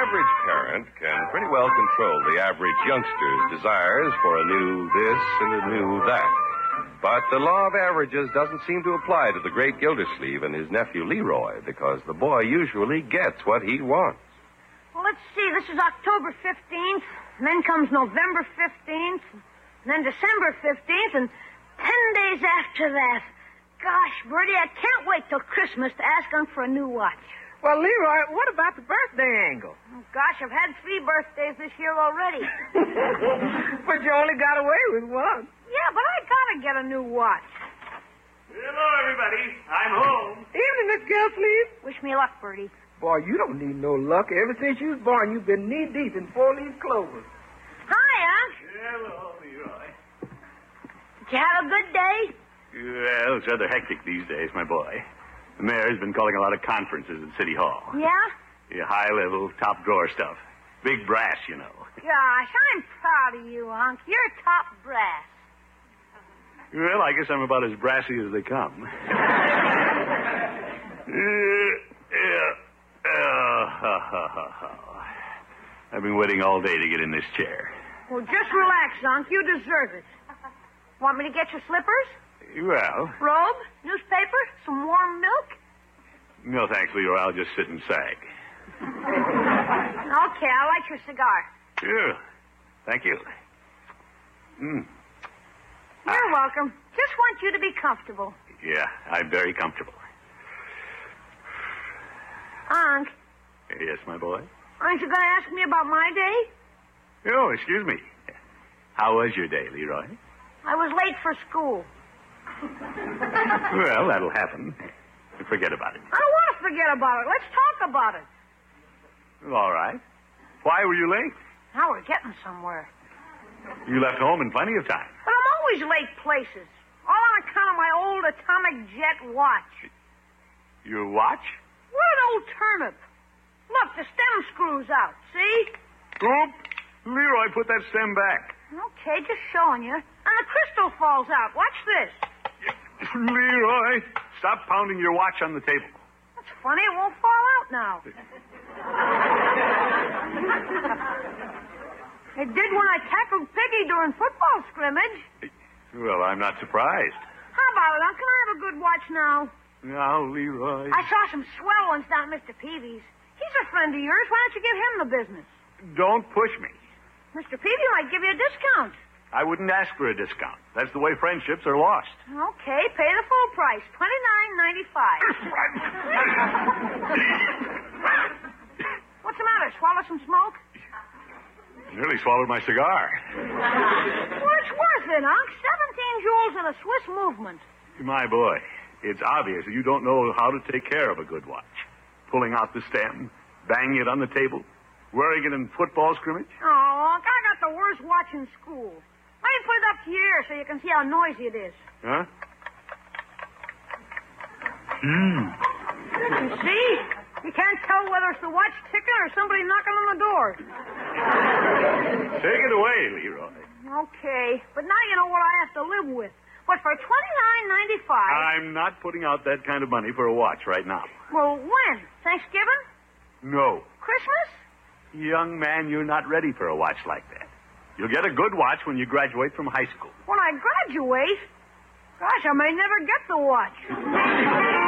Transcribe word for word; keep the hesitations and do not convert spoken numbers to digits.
average parent can pretty well control the average youngster's desires for a new this and a new that. But the law of averages doesn't seem to apply to the great Gildersleeve and his nephew Leroy, because the boy usually gets what he wants. Well, let's see. This is October fifteenth, and then comes November fifteenth, and then December fifteenth, and ten days after that. Gosh, Bertie, I can't wait till Christmas to ask Unc for a new watch. Well, Leroy, what about the birthday angle? Oh, gosh, I've had three birthdays this year already. But you only got away with one. Yeah, but I gotta get a new watch. Hello, everybody. I'm home. Evening, Miss Gildersleeve. Wish me luck, Bertie. Boy, you don't need no luck. Ever since you was born, you've been knee-deep in four-leaf clover. Hi, Unc. Hello, Leroy. Did you have a good day? Well, it's rather hectic these days, my boy. The mayor's been calling a lot of conferences at City Hall. Yeah? Yeah, high-level, top-drawer stuff. Big brass, you know. Gosh, I'm proud of you, Unc. You're top brass. Well, I guess I'm about as brassy as they come. uh, yeah. Uh, ha, ha, ha, ha. I've been waiting all day to get in this chair. Well, just relax, Unc. You deserve it. Want me to get you slippers? Well, Robe? Newspaper? Some warm milk? no thanks, Leroy. I'll just sit and sag. Okay, I'll light your cigar. Yeah. Thank you. Mm. You're welcome. Just want you to be comfortable. Yeah, I'm very comfortable. Unc, Yes, my boy? aren't you going to ask me about my day? Oh, excuse me. How was your day, Leroy? I was late for school. Well, that'll happen. Forget about it. I don't want to forget about it. Let's talk about it. All right. Why were you late? Now we're getting somewhere. You left home in plenty of time. But I'm always late places. All on account of my old atomic jet watch. Your watch? What an old turnip. Look, the stem screws out. See? Oop. Leroy, put that stem back. Okay, just showing you. And the crystal falls out. Watch this. Leroy, stop pounding your watch on the table. That's funny. It won't fall out now. It did when I tackled Piggy during football scrimmage. Well, I'm not surprised. How about it, Unc? Can I have a good watch now? Now, Leroy. I saw some swell ones down at Mister Peavy's. He's a friend of yours. Why don't you give him the business? Don't push me. Mister Peavy might give you a discount. I wouldn't ask for a discount. That's the way friendships are lost. Okay, pay the full price, twenty-nine ninety-five. What's the matter? Swallow some smoke? Nearly swallowed my cigar. Well, it's worth it, Unc. Seventeen jewels and a Swiss movement. My boy, it's obvious that you don't know how to take care of a good watch. Pulling out the stem, banging it on the table, wearing it in football scrimmage. Oh, Unc, I got the worst watch in school. Let me put it up to your ear so you can see how noisy it is. Huh? Hmm. You see? You can't tell whether it's the watch ticking or somebody knocking on the door. Take it away, Leroy. Okay, but now you know what I have to live with. But for twenty-nine ninety-five. I'm not putting out that kind of money for a watch right now. Well, when? Thanksgiving? No. Christmas? Young man, you're not ready for a watch like that. You'll get a good watch when you graduate from high school. When I graduate? Gosh, I may never get the watch.